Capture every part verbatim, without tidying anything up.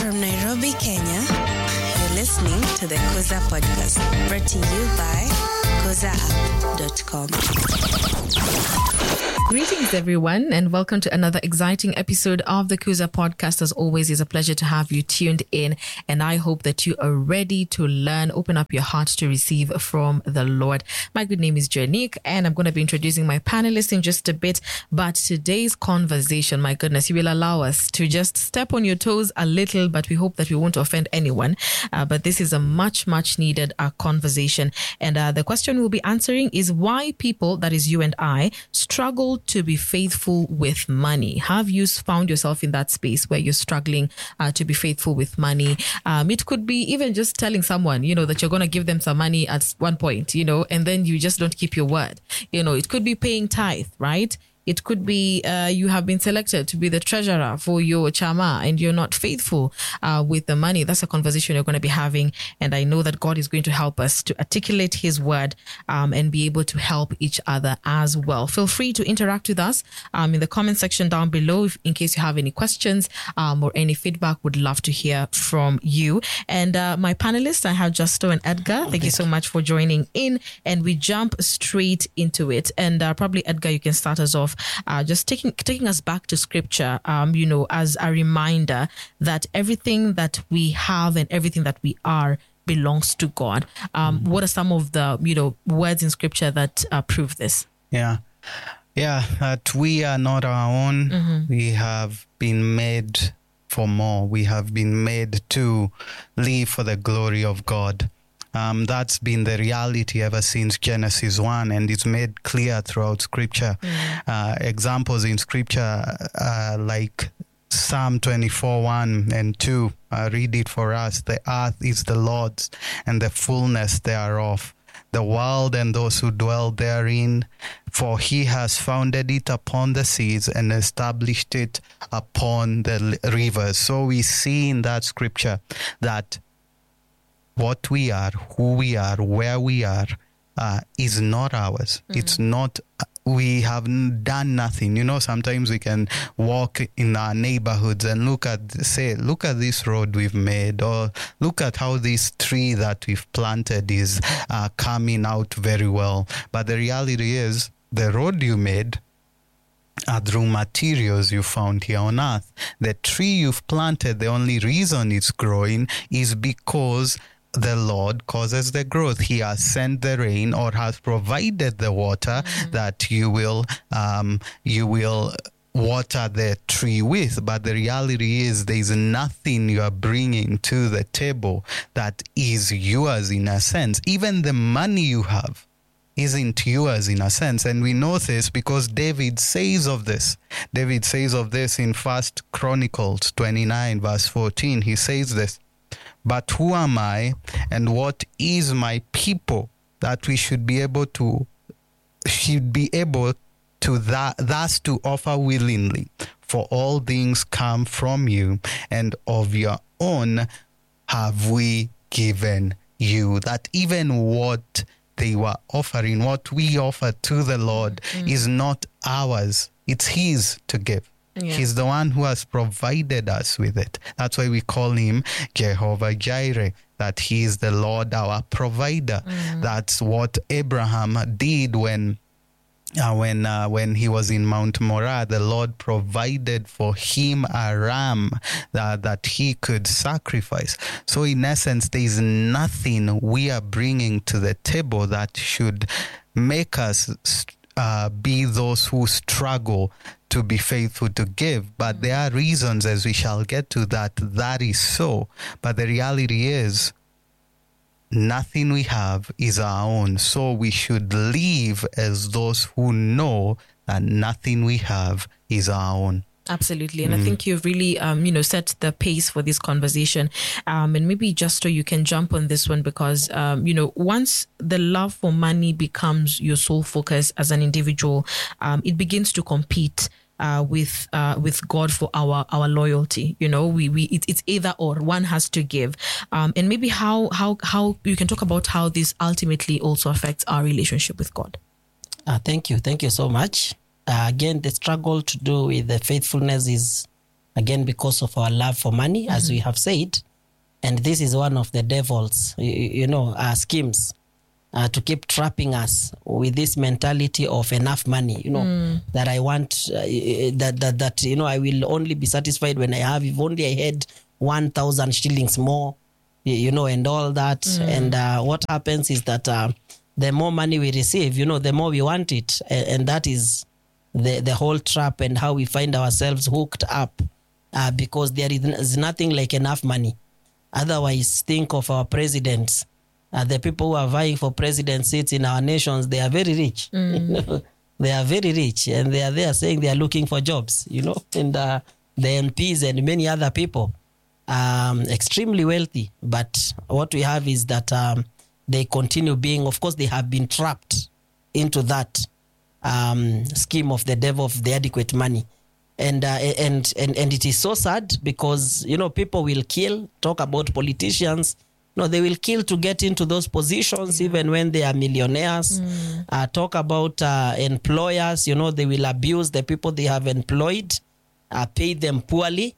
From Nairobi, Kenya, you're listening to the Kuza Podcast, brought to you by kuza app dot com. Greetings, everyone, and welcome to another exciting episode of the Kuza Podcast. As always, it's a pleasure to have you tuned in, and I hope that you are ready to learn, open up your heart to receive from the Lord. My good name is Janique, and I'm going to be introducing my panelists in just a bit, but today's conversation, my goodness, you will allow us to just step on your toes a little, but we hope that we won't offend anyone. Uh, but this is a much, much needed uh, conversation, and uh, the question we'll be answering is why people, that is you and I, struggle to be faithful with money. Have you found yourself in that space where you're struggling uh, to be faithful with money? Um, it could be even just telling someone, you know, that you're going to give them some money at one point, you know, and then you just don't keep your word. You know, it could be paying tithe, right? It could be uh, you have been selected to be the treasurer for your chama and you're not faithful uh, with the money. That's a conversation you're going to be having. And I know that God is going to help us to articulate his word um, and be able to help each other as well. Feel free to interact with us um, in the comment section down below if, in case you have any questions um, or any feedback. Would love to hear from you. And uh, my panelists, I have Justo and Edgar. Thank you so much for joining in. And we jump straight into it. And uh, probably, Edgar, you can start us off. Uh, just taking taking us back to scripture, um, you know, as a reminder that everything that we have and everything that we are belongs to God. Um, mm-hmm. What are some of the, you know, words in scripture that uh, prove this? Yeah, yeah, that we are not our own. Mm-hmm. We have been made for more. We have been made to live for the glory of God. Um, that's been the reality ever since Genesis one, and it's made clear throughout Scripture. Mm. Uh, examples in Scripture uh, like Psalm twenty-four, one and two. Uh, read it for us. The earth is the Lord's, and the fullness thereof, the world and those who dwell therein. For he has founded it upon the seas and established it upon the rivers. So we see in that Scripture that what we are, who we are, where we are, uh, is not ours. Mm. It's not, we have done nothing. You know, sometimes we can walk in our neighborhoods and look at, say, look at this road we've made, or look at how this tree that we've planted is uh, coming out very well. But the reality is, the road you made are through materials you found here on earth. The tree you've planted, the only reason it's growing is because the Lord causes the growth. He has sent the rain or has provided the water mm-hmm. that you will um, you will water the tree with. But the reality is there is nothing you are bringing to the table that is yours in a sense. Even the money you have isn't yours in a sense. And we know this because David says of this. David says of this in First Chronicles twenty-nine verse fourteen. He says this: "But who am I, and what is my people, that we should be able to should be able to that thus to offer willingly? For all things come from you, and of your own have we given you." That even what they were offering, what we offer to the Lord, mm. is not ours. It's his to give. Yeah. He's the one who has provided us with it. That's why we call him Jehovah Jireh, that he is the Lord, our provider. Mm. That's what Abraham did when uh, when uh, when he was in Mount Moriah. The Lord provided for him a ram that, that he could sacrifice. So in essence, there is nothing we are bringing to the table that should make us uh, be those who struggle to be faithful to give. But there are reasons, as we shall get to, that that is so. But the reality is, nothing we have is our own. So we should live as those who know that nothing we have is our own. Absolutely. And mm. I think you've really, um, you know, set the pace for this conversation. Um, and maybe just so you can jump on this one, because, um, you know, once the love for money becomes your sole focus as an individual, um, it begins to compete Uh, with uh, with God for our our loyalty. You know, we we it, it's either or. One has to give, um, and maybe how how how you can talk about how this ultimately also affects our relationship with God. Uh, thank you, thank you so much. Uh, again, the struggle to do with the faithfulness is again, because of our love for money, mm-hmm. as we have said. And this is one of the devil's, you, you know, uh, schemes uh, to keep trapping us with this mentality of enough money, you know, mm. that I want, uh, that, that, that, you know, I will only be satisfied when I have, if only I had one thousand shillings more, you know, and all that. Mm. And uh, what happens is that uh, the more money we receive, you know, the more we want it. And, and that is the, the whole trap and how we find ourselves hooked up uh, because there is nothing like enough money. Otherwise, think of our presidents. Uh, the people who are vying for president seats in our nations, they are very rich. Mm. You know? They are very rich, and they are there saying they are looking for jobs, you know, and uh, the M Ps and many other people, um, extremely wealthy. But what we have is that um, they continue being, of course, they have been trapped into that um, scheme of the devil of the adequate money. And, uh, and and and it is so sad because, you know, people will kill, talk about politicians. No, they will kill to get into those positions, yeah. even when they are millionaires. Mm. Uh, talk about uh, employers, you know, they will abuse the people they have employed, uh, pay them poorly,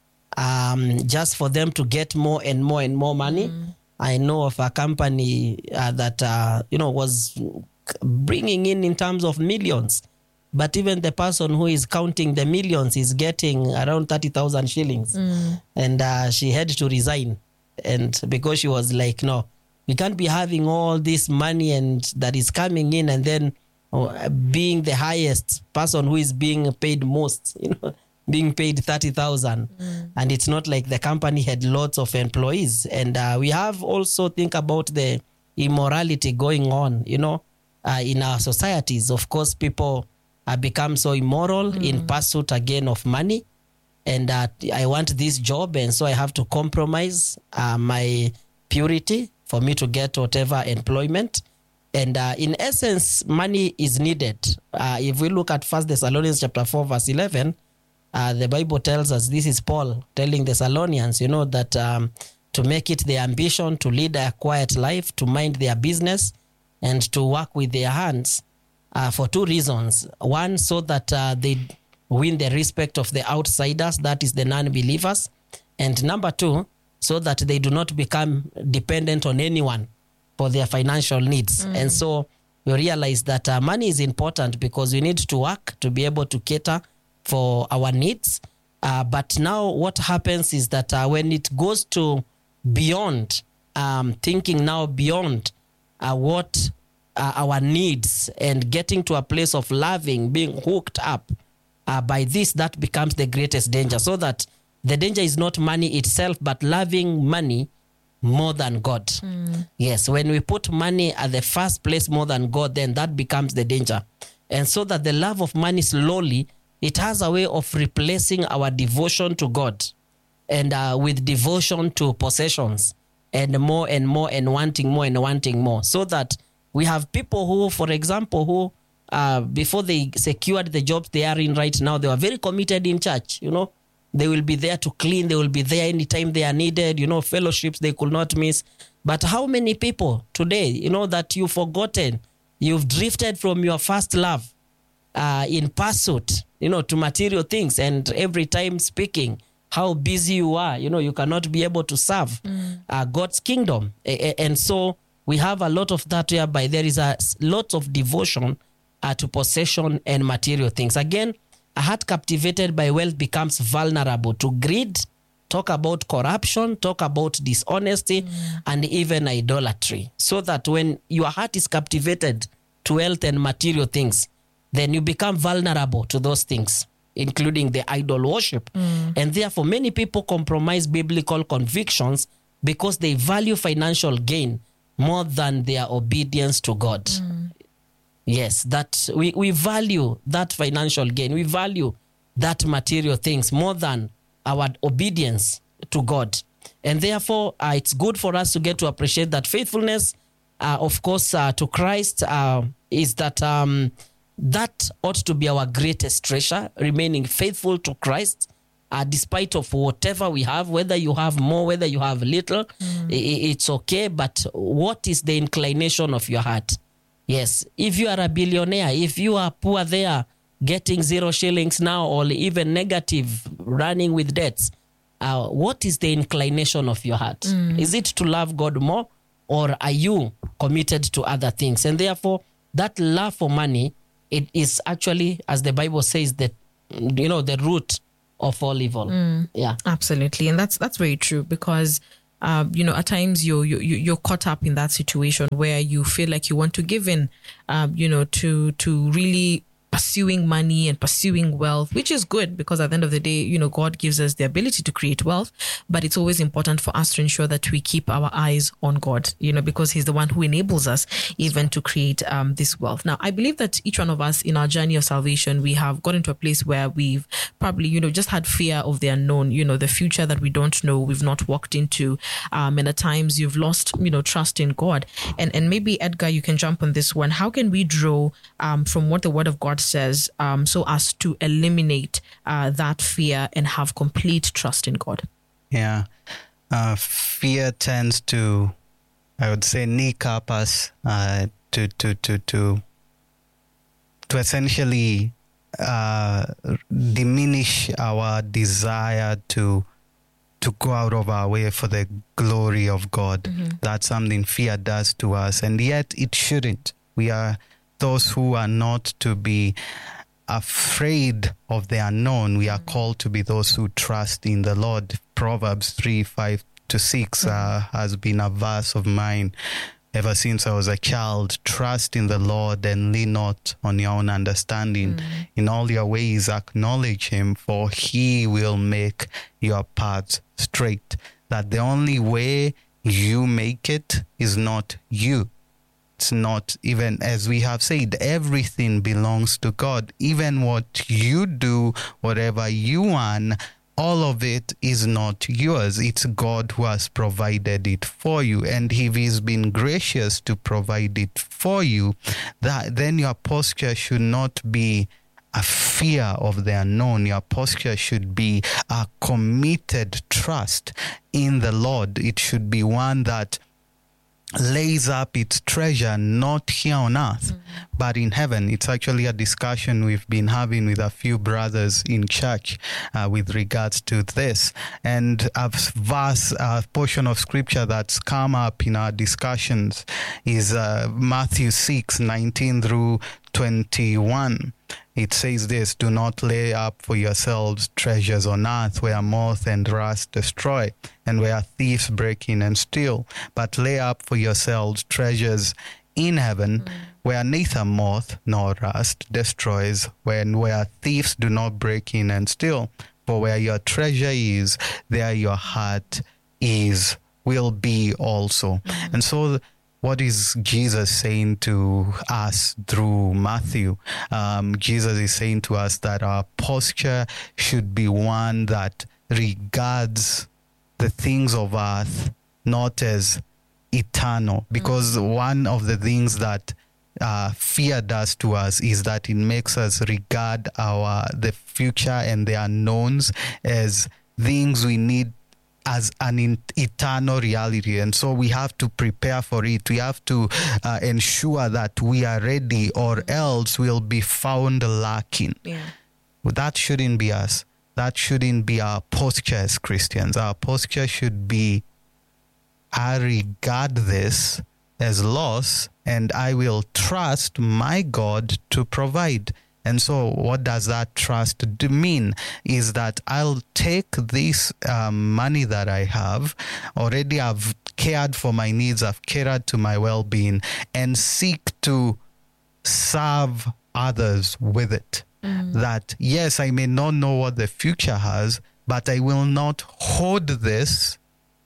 um, just for them to get more and more and more money. Mm. I know of a company uh, that, uh, you know, was bringing in in terms of millions. But even the person who is counting the millions is getting around thirty thousand shillings. Mm. And uh, she had to resign. And because she was like, no, we can't be having all this money and that is coming in and then uh, being the highest person who is being paid most, you know, being paid thirty thousand. Mm. And it's not like the company had lots of employees. And uh, we have also think about the immorality going on, you know, uh, in our societies. Of course, people I become so immoral mm. in pursuit again of money, and uh, I want this job, and so I have to compromise uh, my purity for me to get whatever employment. And uh, in essence, money is needed. Uh, if we look at First Thessalonians chapter four, verse eleven, uh, the Bible tells us, this is Paul telling Thessalonians, you know, that um, to make it their ambition to lead a quiet life, to mind their business, and to work with their hands. Uh, for two reasons. One, so that uh, they win the respect of the outsiders, that is the non-believers. And number two, so that they do not become dependent on anyone for their financial needs. Mm. And so we realize that uh, money is important because we need to work to be able to cater for our needs. Uh, but now what happens is that uh, when it goes to beyond, um, thinking now beyond uh, what Uh, our needs and getting to a place of loving, being hooked up uh, by this, that becomes the greatest danger. So that the danger is not money itself, but loving money more than God. Mm. Yes, when we put money at the first place more than God, then that becomes the danger. And so that the love of money slowly, it has a way of replacing our devotion to God and uh, with devotion to possessions and more and more and wanting more and wanting more. So that we have people who, for example, who uh, before they secured the jobs they are in right now, they were very committed in church, you know. They will be there to clean. They will be there anytime they are needed, you know, fellowships they could not miss. But how many people today, you know, that you've forgotten, you've drifted from your first love uh, in pursuit, you know, to material things. And every time speaking, how busy you are, you know, you cannot be able to serve mm. uh, God's kingdom. And so we have a lot of that whereby there is a lot of devotion uh, to possession and material things. Again, a heart captivated by wealth becomes vulnerable to greed, talk about corruption, talk about dishonesty, mm. and even idolatry. So that when your heart is captivated to wealth and material things, then you become vulnerable to those things, including the idol worship. Mm. And therefore, many people compromise biblical convictions because they value financial gain more than their obedience to God. Mm. Yes, that we, we value that financial gain. We value that material things more than our obedience to God. And therefore, uh, it's good for us to get to appreciate that faithfulness, uh, of course, uh, to Christ uh, is that um, that ought to be our greatest treasure, remaining faithful to Christ. Uh, despite of whatever we have, whether you have more, whether you have little, mm. I- it's okay. But what is the inclination of your heart? Yes. If you are a billionaire, if you are poor there, getting zero shillings now, or even negative, running with debts, uh, what is the inclination of your heart? Mm. Is it to love God more, or are you committed to other things? And therefore, that love for money, it is actually, as the Bible says, that, you know, the root of all evil. Mm. Yeah, absolutely. And that's that's very true, because Uh, you know, at times you're, you you're caught up in that situation where you feel like you want to give in, um, you know, to to really pursuing money and pursuing wealth, which is good, because at the end of the day, you know, God gives us the ability to create wealth, but it's always important for us to ensure that we keep our eyes on God, you know, because he's the one who enables us even to create um, this wealth. Now, I believe that each one of us in our journey of salvation, we have gotten to a place where we've probably, you know, just had fear of the unknown, you know, the future that we don't know, we've not walked into. Um, and at times you've lost, you know, trust in God. And, and maybe, Edgar, you can jump on this one. How can we draw um, from what the Word of God says, um, so as to eliminate uh, that fear and have complete trust in God? Yeah. Uh, fear tends to, I would say, sneak up us uh, to, to, to, to, to essentially uh, diminish our desire to to go out of our way for the glory of God. Mm-hmm. That's something fear does to us, and yet it shouldn't. We are those who are not to be afraid of the unknown. We are called to be those who trust in the Lord. Proverbs three, five to six uh, has been a verse of mine ever since I was a child. Trust in the Lord and lean not on your own understanding. Mm. In all your ways acknowledge him, for he will make your paths straight. That the only way you make it is not you. It's not, even as we have said, everything belongs to God. Even what you do, whatever you earn, all of it is not yours. It's God who has provided it for you. And if he's been gracious to provide it for you, that then your posture should not be a fear of the unknown. Your posture should be a committed trust in the Lord. It should be one that lays up its treasure not here on earth, mm-hmm. but in heaven. It's actually a discussion we've been having with a few brothers in church uh, with regards to this. And a verse, a portion of scripture that's come up in our discussions is uh, Matthew six, nineteen through twenty-one. It says this: do not lay up for yourselves treasures on earth, where moth and rust destroy, and where thieves break in and steal. But lay up for yourselves treasures in heaven, mm. where neither moth nor rust destroys, when where thieves do not break in and steal. For where your treasure is, there your heart is, will be also. Mm. And so what is Jesus saying to us through Matthew? Um, Jesus is saying to us that our posture should be one that regards the things of earth not as eternal. Because mm-hmm. one of the things that uh, fear does to us is that it makes us regard our the future and the unknowns as things we need as an in- eternal reality. And so we have to prepare for it. We have to uh, ensure that we are ready, or else we'll be found lacking. Yeah. That shouldn't be us. That shouldn't be our posture as Christians. Our posture should be, I regard this as loss, and I will trust my God to provide. And so what does that trust do mean? Is that I'll take this um, money that I have, already I've cared for my needs, I've catered to my well-being, and seek to serve others with it. Mm. That, yes, I may not know what the future has, but I will not hoard this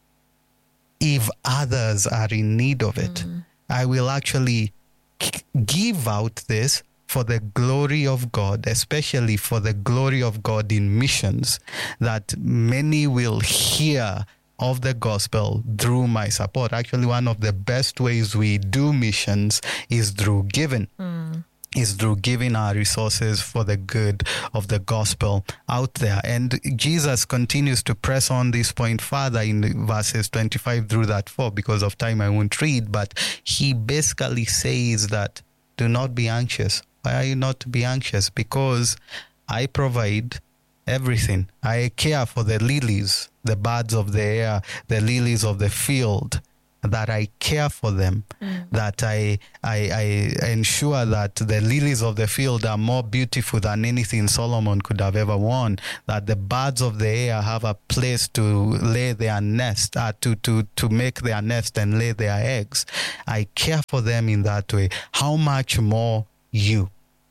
if others are in need of it. Mm. I will actually give out this for the glory of God, especially for the glory of God in missions, that many will hear of the gospel through my support. Actually, one of the best ways we do missions is through giving. Mm. is through giving our resources for the good of the gospel out there. And Jesus continues to press on this point further in verses twenty-five through that four. Because of time, I won't read, but he basically says that do not be anxious Why are you not to be anxious? Because I provide everything. I care for the lilies, the birds of the air, the lilies of the field, that I care for them, mm. that I, I I ensure that the lilies of the field are more beautiful than anything Solomon could have ever worn, that the birds of the air have a place to lay their nest, uh, to, to, to make their nest and lay their eggs. I care for them in that way. How much more you?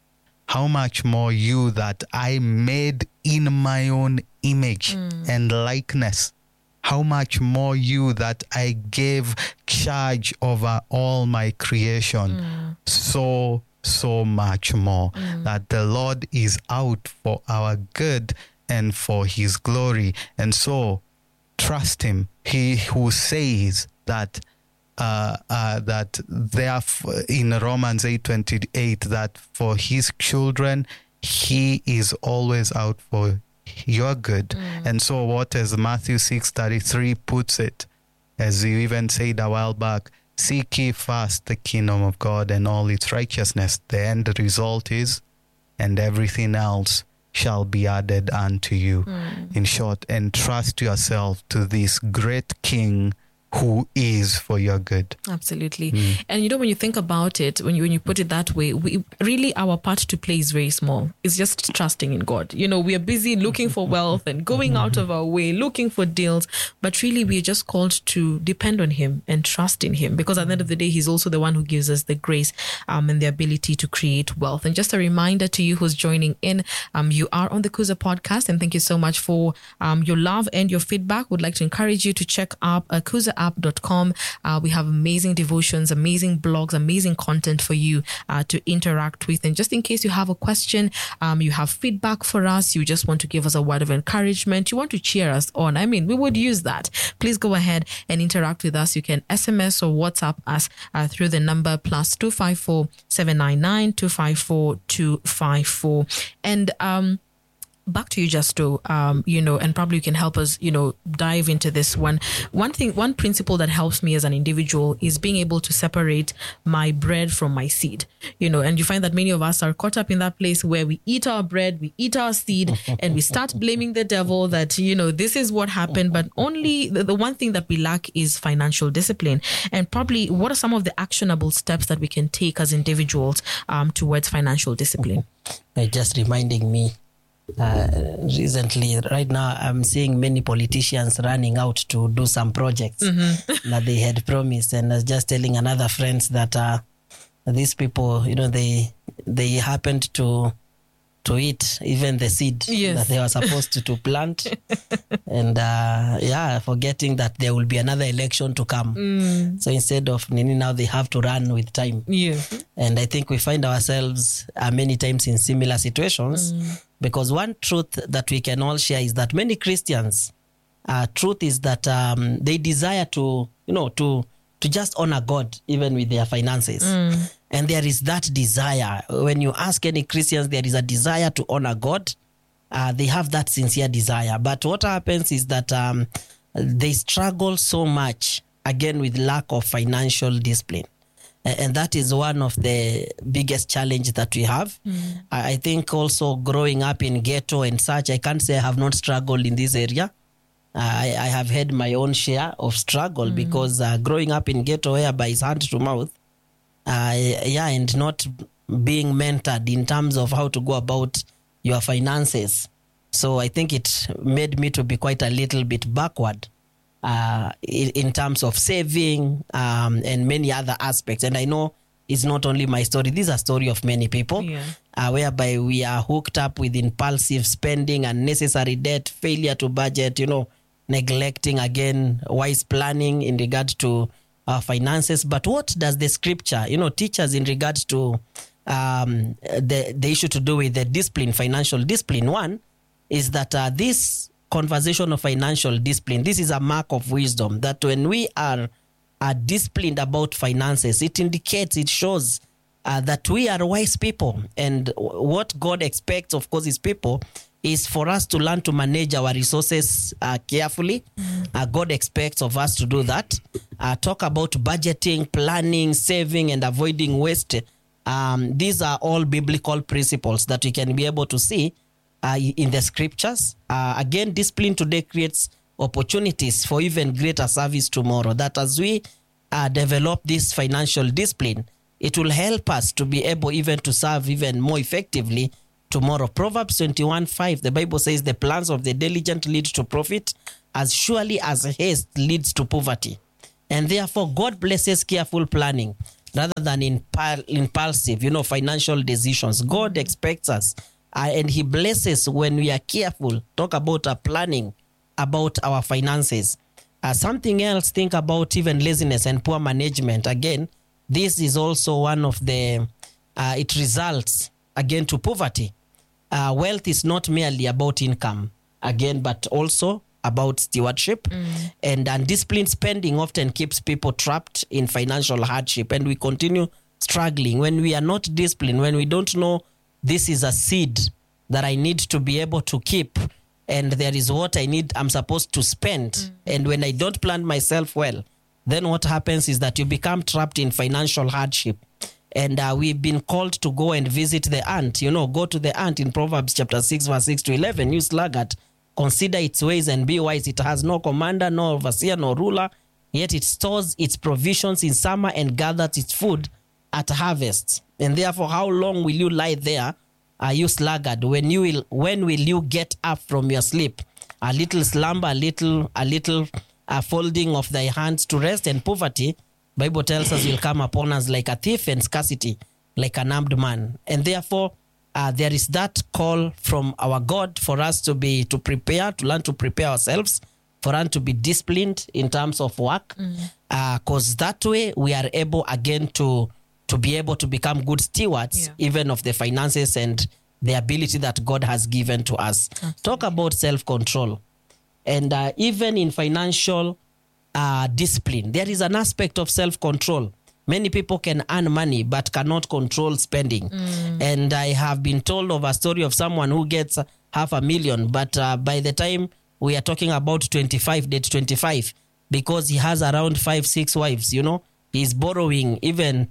How much more you that I made in my own image mm. and likeness? How much more you that I gave charge over all my creation? Mm. So, so much more. Mm. That the Lord is out for our good and for his glory. And so, trust him. He who says that Uh, uh, that therefore in Romans eight twenty-eight, that for his children he is always out for your good. Mm. And so what, as Matthew six thirty-three puts it, as you even said a while back, seek ye first the kingdom of God and all its righteousness. The end result is, and everything else shall be added unto you. Mm. In short, entrust yourself to this great King who is for your good. Absolutely. Mm. And you know, when you think about it, when you when you put it that way, we really, our part to play is very small. It's just trusting in God. You know, we are busy looking for wealth and going out of our way, looking for deals, but really we are just called to depend on him and trust in him, because at the end of the day, he's also the one who gives us the grace um, and the ability to create wealth. And just a reminder to you who's joining in, um, you are on the Kuza podcast, and thank you so much for um, your love and your feedback. Would like to encourage you to check out uh, kuza app dot com. Uh, we have amazing devotions, amazing blogs, amazing content for you uh, to interact with. And just in case you have a question, um, you have feedback for us, you just want to give us a word of encouragement, you want to cheer us on, I mean, we would use that. Please go ahead and interact with us. You can S M S or WhatsApp us uh, through the number plus two five four, seven nine nine, two five four, two five four. And um back to you, Justo, um, you know, and probably you can help us, you know, dive into this one. One thing, one principle that helps me as an individual is being able to separate my bread from my seed, you know, and you find that many of us are caught up in that place where we eat our bread, we eat our seed, and we start blaming the devil that, you know, this is what happened. But only the, the one thing that we lack is financial discipline. And probably what are some of the actionable steps that we can take as individuals um, towards financial discipline? Just reminding me, Uh, recently, right now, I'm seeing many politicians running out to do some projects mm-hmm. that they had promised. And I was just telling another friend that uh, these people, you know, they they happened to to eat even the seed yes. that they were supposed to, to plant. And uh, yeah, forgetting that there will be another election to come. Mm. So instead of Nini, now they have to run with time. Yes. And I think we find ourselves uh, many times in similar situations. Mm. Because one truth that we can all share is that many Christians, uh, truth is that um, they desire to, you know, to to just honor God even with their finances. Mm. And there is that desire. When you ask any Christians, there is a desire to honor God. Uh, they have that sincere desire. But what happens is that um, they struggle so much, again, with lack of financial discipline. And that is one of the biggest challenges that we have. Mm. I think also growing up in ghetto and such, I can't say I have not struggled in this area. Uh, I, I have had my own share of struggle mm. because uh, growing up in ghetto whereby it's hand to mouth, uh, yeah, and not being mentored in terms of how to go about your finances. So I think it made me to be quite a little bit backward. Uh, in, in terms of saving um, and many other aspects. And I know it's not only my story. This is a story of many people yeah. uh, whereby we are hooked up with impulsive spending, unnecessary debt, failure to budget, you know, neglecting, again, wise planning in regard to our finances. But what does the scripture, you know, teach us in regard to um, the, the issue to do with the discipline, financial discipline? One is that uh, this conversation of financial discipline, this is a mark of wisdom, that when we are, are disciplined about finances, it indicates, it shows uh, that we are wise people. And what God expects, of course, his people, is for us to learn to manage our resources uh, carefully. Mm. Uh, God expects of us to do that. Uh, talk about budgeting, planning, saving, and avoiding waste Um, these are all biblical principles that we can be able to see uh, in the scriptures. Uh, again, discipline today creates opportunities for even greater service tomorrow. That as we uh, develop this financial discipline, it will help us to be able even to serve even more effectively tomorrow. Proverbs twenty-one five, the Bible says, the plans of the diligent lead to profit as surely as haste leads to poverty. And therefore, God blesses careful planning rather than impul- impulsive, you know, financial decisions. God expects us uh, and he blesses when we are careful. Talk about our planning, about our finances. Uh, something else, think about even laziness and poor management. Again, this is also one of the, uh, it results again to poverty. Uh, wealth is not merely about income, again, but also about stewardship. Mm. And undisciplined spending often keeps people trapped in financial hardship, and we continue struggling when we are not disciplined, when we don't know this is a seed that I need to be able to keep, and there is what I need, I'm supposed to spend. Mm. And when I don't plan myself well, then what happens is that you become trapped in financial hardship. And uh, we've been called to go and visit the ant. You know, go to the ant in Proverbs chapter six, verse six to eleven. You sluggard, consider its ways and be wise. It has no commander, no overseer, no ruler. Yet it stores its provisions in summer and gathers its food at harvest. And therefore, how long will you lie there, uh, you sluggard? When you will, when will you get up from your sleep? A little slumber, a little, a little uh, folding of thy hands to rest, and poverty, Bible tells us, will come upon us like a thief, and scarcity like an armed man. And therefore, uh, there is that call from our God for us to be, to prepare, to learn to prepare ourselves, for us to be disciplined in terms of work. Because mm. uh, that way we are able again to, to be able to become good stewards, yeah. even of the finances and the ability that God has given to us. Absolutely. Talk about self-control. And uh, even in financial Uh, discipline, there is an aspect of self-control. Many people can earn money but cannot control spending. Mm. And I have been told of a story of someone who gets half a million, but uh, by the time we are talking about twenty-five, date twenty-five, because he has around five, six wives, you know, he's borrowing even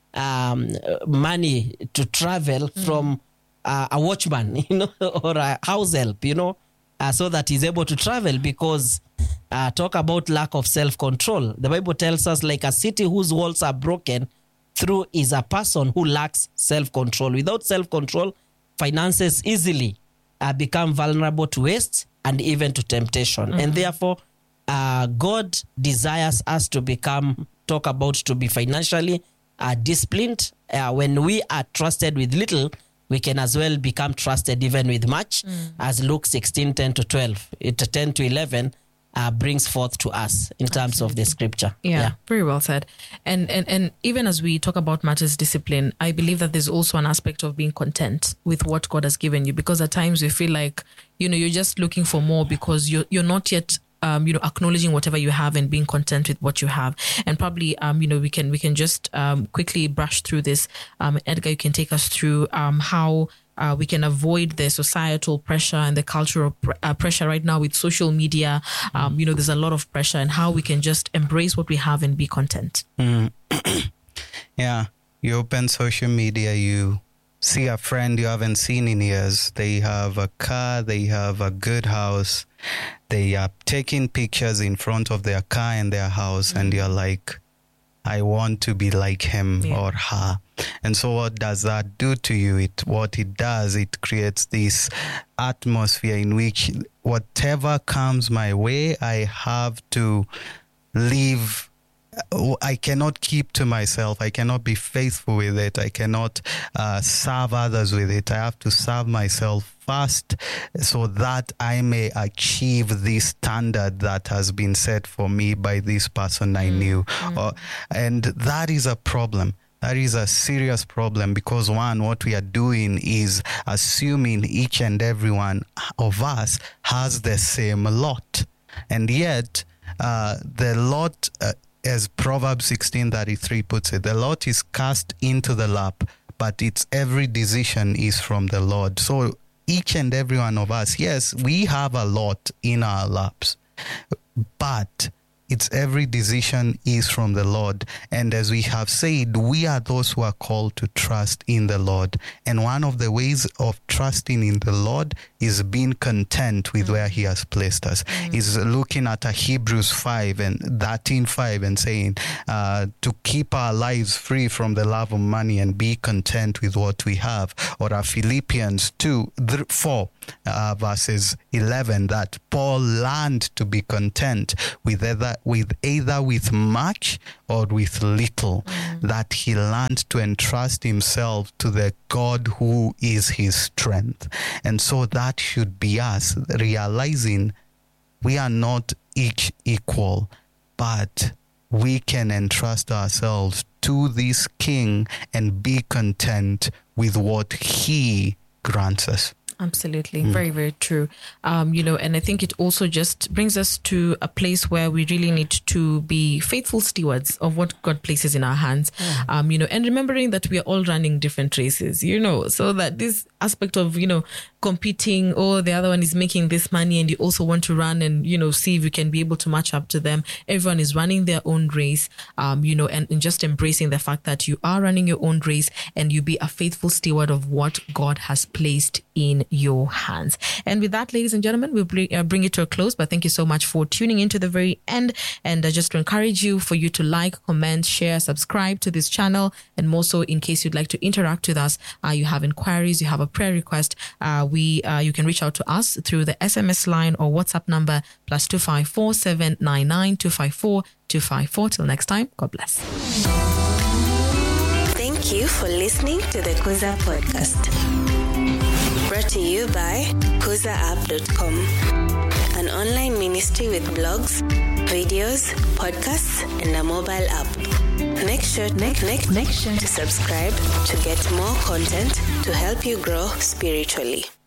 um, money to travel mm. from uh, a watchman, you know, or a house help, you know, uh, so that he's able to travel, because Uh, talk about lack of self-control. The Bible tells us, like a city whose walls are broken through is a person who lacks self-control. Without self-control, finances easily uh, become vulnerable to waste and even to temptation. Mm-hmm. And therefore, uh, God desires us to become, talk about to be financially uh, disciplined. Uh, when we are trusted with little, we can as well become trusted even with much, mm. as Luke sixteen, ten to twelve, it ten to eleven, Uh, brings forth to us in terms Absolutely. Of the scripture. Yeah, yeah, very well said. And, and and even as we talk about matters discipline, I believe that there's also an aspect of being content with what God has given you, because at times we feel like, you know, you're just looking for more because you're you're not yet um, you know, acknowledging whatever you have and being content with what you have. And probably um, you know, we can we can just um quickly brush through this. Um, Edgar, you can take us through um how Uh, we can avoid the societal pressure and the cultural pr- uh, pressure right now with social media. Um, you know, there's a lot of pressure, and how we can just embrace what we have and be content. Mm. Yeah, you open social media, you see a friend you haven't seen in years. They have a car, they have a good house. They are taking pictures in front of their car and their house, mm. and you're like, I want to be like him yeah. or her. And so what does that do to you? It what it does, it creates this atmosphere in which whatever comes my way, I have to live. I cannot keep to myself. I cannot be faithful with it. I cannot uh, serve others with it. I have to serve myself first so that I may achieve this standard that has been set for me by this person I knew. Mm. Uh, and that is a problem. That is a serious problem, because one, what we are doing is assuming each and every one of us has the same lot. And yet, uh, the lot, uh, as Proverbs sixteen thirty-three puts it, the lot is cast into the lap, but its every decision is from the Lord. So each and every one of us, yes, we have a lot in our laps, but its every decision is from the Lord. And as we have said, we are those who are called to trust in the Lord. And one of the ways of trusting in the Lord is being content with mm. where he has placed us. Mm. Is looking at a Hebrews five and thirteen five and saying uh, to keep our lives free from the love of money and be content with what we have. Or a Philippians two, four uh, verses eleven, that Paul learned to be content with either with either with much or with little, mm. that he learned to entrust himself to the God who is his strength. And so that should be us, realizing we are not each equal, but we can entrust ourselves to this King and be content with what he grants us. Absolutely. Mm. Very, very true. Um, you know, and I think it also just brings us to a place where we really need to be faithful stewards of what God places in our hands. Mm. Um, you know, and remembering that we are all running different races, you know, so that this aspect of, you know, competing, or the other one is making this money and you also want to run and, you know, see if you can be able to match up to them. Everyone is running their own race, um, you know, and, and just embracing the fact that you are running your own race and you be a faithful steward of what God has placed in your hands. And with that, ladies and gentlemen, we'll bring, uh, bring it to a close, but thank you so much for tuning in to the very end. And uh, just to encourage you for you to like, comment, share, subscribe to this channel. And more so, in case you'd like to interact with us, uh, you have inquiries, you have a prayer request, uh, we uh, you can reach out to us through the S M S line or WhatsApp number plus two five four seven nine nine two five four two five four. Till next time, God bless. Thank you for listening to the Kuza Podcast. Brought to you by kuza app dot com, an online ministry with blogs, videos, podcasts, and a mobile app. Make sure, make, make, make sure to subscribe to get more content to help you grow spiritually.